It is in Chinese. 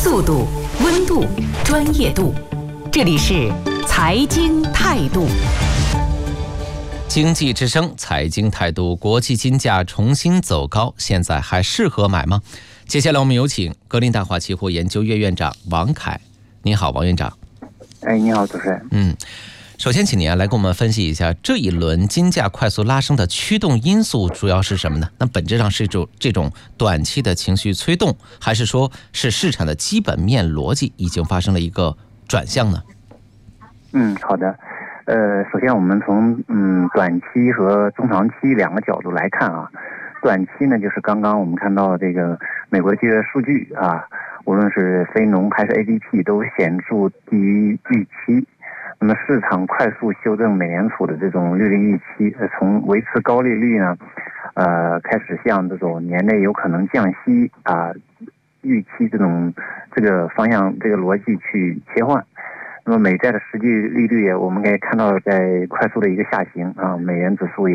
速度、温度、专业度，这里是财经态度。 经济之声财经态度，国际金价重新走高，现在还适合买吗？接下来我们有请格林大华期货研究院院长王凯。你好，王院长。 你好，主持人。 首先请您来给我们分析一下这一轮金价快速拉升的驱动因素主要是什么呢？那本质上是这种短期的情绪催动，还是说是市场的基本面逻辑已经发生了一个转向呢？ 好的。首先我们从短期和中长期两个角度来看啊。短期呢，就是刚刚我们看到这个美国就业数据啊，无论是非农还是 ADP 都显著低于预期。那么市场快速修正美联储的这种利率预期，从维持高利率呢，开始向这种年内有可能降息啊预期这个方向这个逻辑去切换。那么美债的实际利率我们可以看到在快速的一个下行啊，美元指数